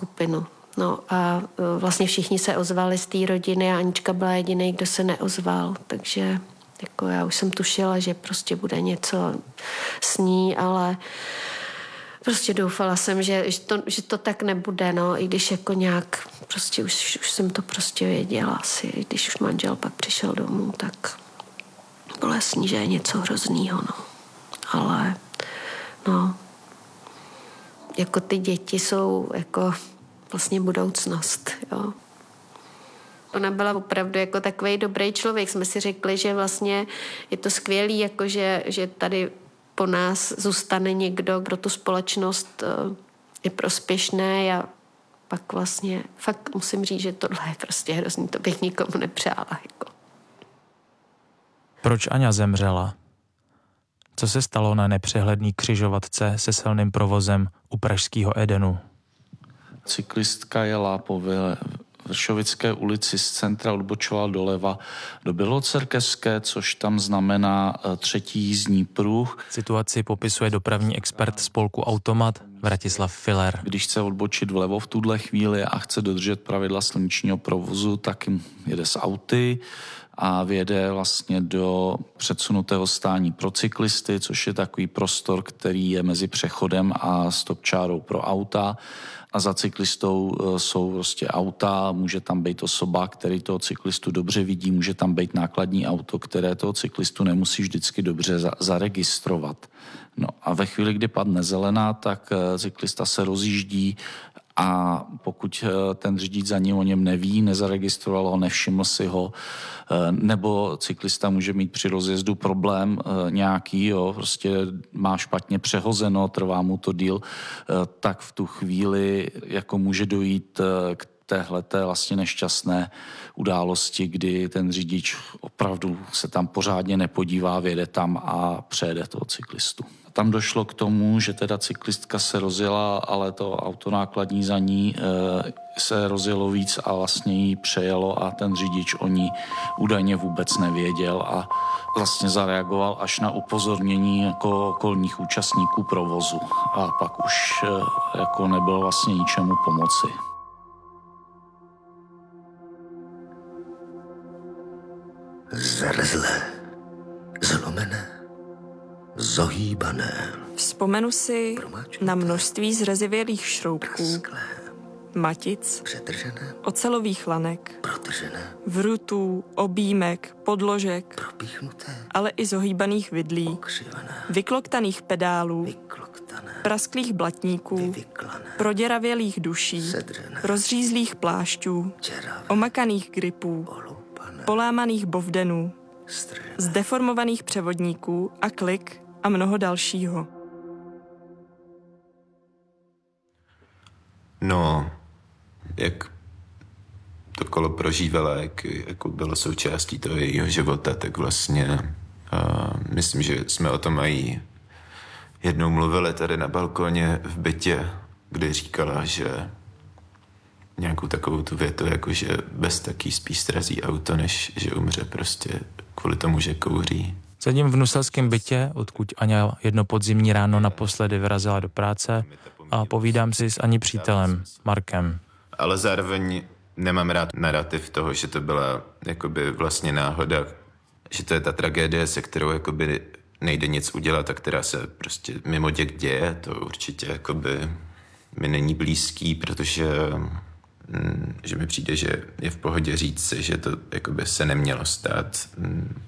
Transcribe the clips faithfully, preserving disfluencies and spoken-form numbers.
skupinu. No a vlastně všichni se ozvali z té rodiny a Anička byla jediný, kdo se neozval, takže jako já už jsem tušila, že prostě bude něco s ní, ale prostě doufala jsem, že, že, to, že to tak nebude, no, i když jako nějak, prostě už, už jsem to prostě věděla asi, když už manžel pak přišel domů, tak bylo jasný, že je něco hroznýho, no, ale no, jako ty děti jsou jako vlastně budoucnost, jo. Ona byla opravdu jako takovej dobrý člověk. Jsme si řekli, že vlastně je to skvělý, jako že, že tady po nás zůstane někdo, kdo tu společnost je prospěšný a pak vlastně fakt musím říct, že tohle je prostě hrozný, to bych nikomu nepřála. Jako. Proč Aňa zemřela? Co se stalo na nepřehledný křižovatce se silným provozem u pražského Edenu? Cyklistka jela po Vršovické ulici z centra, odbočovala doleva do Bělocerkevské, což tam znamená třetí jízdní pruh. Situaci popisuje dopravní expert spolku Automat Vratislav Filler. Když chce odbočit vlevo v tuhle chvíli a chce dodržet pravidla silničního provozu, tak jede s auty a vjede vlastně do předsunutého stání pro cyklisty, což je takový prostor, který je mezi přechodem a stopčárou pro auta. A za cyklistou jsou prostě auta, může tam být osoba, který toho cyklistu dobře vidí, může tam být nákladní auto, které toho cyklistu nemusí vždycky dobře za- zaregistrovat. No a ve chvíli, kdy padne zelená, tak cyklista se rozjíždí a pokud ten řidič za ním o něm neví, nezaregistroval ho, nevšiml si ho, nebo cyklista může mít při rozjezdu problém nějaký, jo, prostě má špatně přehozeno, trvá mu to díl, tak v tu chvíli jako může dojít k téhleté vlastně nešťastné události, kdy ten řidič opravdu se tam pořádně nepodívá, vjede tam a přejede toho cyklistu. Tam došlo k tomu, že teda cyklistka se rozjela, ale to auto nákladní za ní e, se rozjelo víc a vlastně jí přejelo a ten řidič o ní údajně vůbec nevěděl a vlastně zareagoval až na upozornění jako okolních účastníků provozu a pak už e, jako nebylo vlastně ničemu pomoci. Zrzlé, zlomené, zohýbané. Vzpomenu si na množství zrezivělých šroubků, matic, přetržené, ocelových lanek, protržené, vrutů, objímek, podložek, propíchnuté, ale i zohýbaných vidlí, pokřivené, vykloktaných pedálů, vykloktané, prasklých blatníků, vyvyklané, proděravělých duší, sedřené, rozřízlých plášťů, čeravé, omakaných gripů, olupané, polámaných bovdenů, stržené, zdeformovaných převodníků a klik a mnoho dalšího. No, jak to kolo prožívala, jak, jako bylo součástí toho jejího života, tak vlastně a myslím, že jsme o tom mají jednou mluvili tady na balkoně v bytě, kde říkala, že nějakou takovou tu větu, jako že bez taký spíš srazí auto, než že umře prostě kvůli tomu, že kouří. Sedím v nuselském bytě, odkud Aňa jedno podzimní ráno naposledy vyrazila do práce a povídám si s Aní přítelem, Markem. Ale zároveň nemám rád narrativ toho, že to byla jakoby vlastně náhoda, že to je ta tragédie, se kterou jakoby nejde nic udělat a která se prostě mimo děk děje. To určitě jakoby mi není blízký, protože mm, že mi přijde, že je v pohodě říct si, že to jakoby se nemělo stát, mm,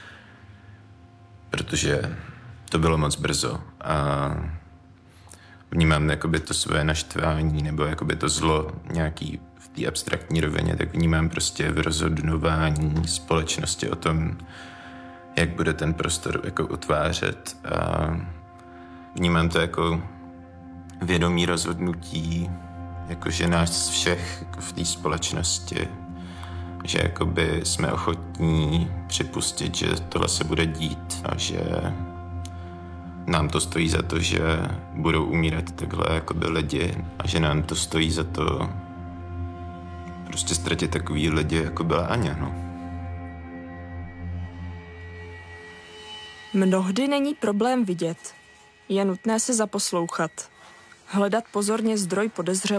protože to bylo moc brzo a vnímám jakoby to své naštvání nebo jakoby to zlo nějaký v té abstraktní rovině, tak vnímám prostě v rozhodování společnosti o tom, jak bude ten prostor jako utvářet a vnímám to jako vědomí rozhodnutí, jakože nás všech jako v té společnosti, že jakoby jsme ochotní připustit, že tohle se bude dít a že nám to stojí za to, že budou umírat takhle jakoby lidi a že nám to stojí za to prostě ztratit takový lidi, jako byla Aňa, no. Mnohdy není problém vidět, je nutné se zaposlouchat, hledat pozorně zdroj podezřelého